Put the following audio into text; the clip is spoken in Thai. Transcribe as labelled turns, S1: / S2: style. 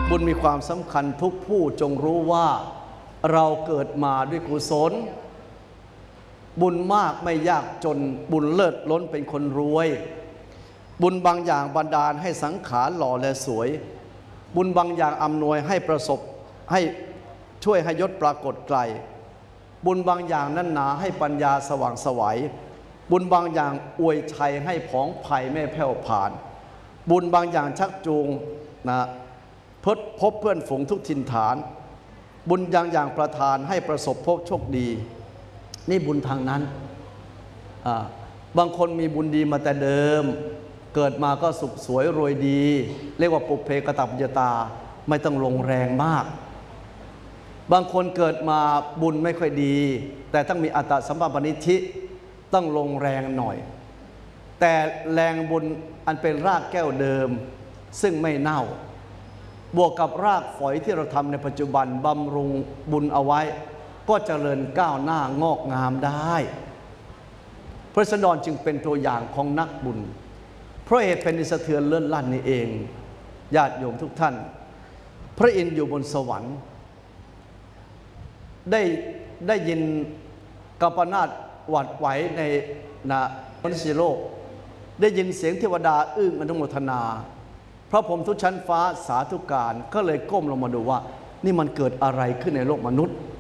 S1: บุญมีความสำคัญทุกผู้จงรู้ว่าเราเกิดมาด้วยกุศลบุญมากไม่ยากจนบุญเลิศล้นเป็นคนรวยบุญบางอย่างบันดาลให้สังขารหล่อและสวยบุญบางอย่างอำนวยให้ประสบให้ช่วยให้ยศปรากฏไกลบุญบางอย่างนั้นหนาให้ปัญญาสว่างไสวบุญบางอย่างอวยชัยให้ผองไผ่ไม่แผ่วผ่านบุญบางอย่างชักจูงพบเพื่อนฝูงทุกถิ่นฐานบุญอย่างประทานให้ประสบพบโชคดีนี่บุญทางนั้นบางคนมีบุญดีมาแต่เดิมเกิดมาก็สุขสวยรวยดีเรียกว่าปุพเพกตปัญญาตาไม่ต้องลงแรงมากบางคนเกิดมาบุญไม่ค่อยดีแต่ต้องมีอัตตสัมมาปณิธิต้องลงแรงหน่อยแต่แรงบุญอันเป็นรากแก้วเดิมซึ่งไม่เน่าบวกกับรากฝอยที่เราทำในปัจจุบันบำรุงบุญเอาไว้ก็เจริญก้าวหน้างอกงามได้พระสันดรจึงเป็นตัวอย่างของนักบุญเพราะเหตุเป็นสะเทือนเลื่อนลั่นนี่เองญาติโยมทุกท่านพระอินทร์อยู่บนสวรรค์ได้ยินกัมปนาตหวั่นไหวในมนุษยโลกได้ยินเสียงเทวดาอึ้งอนุโมทนาพระพรหมทุกชั้นฟ้าสาธุการก็เลยก้มลงมาดูว่านี่มันเกิดอะไรขึ้นในโลกมนุษย์